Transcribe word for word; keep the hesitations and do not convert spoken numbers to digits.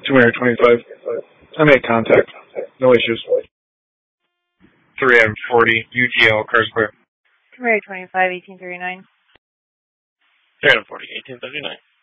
two hundred twenty-five. I made contact. No issues. three forty, U T L, cars clear. three twenty-five, eighteen thirty-nine. three forty, eighteen thirty-nine.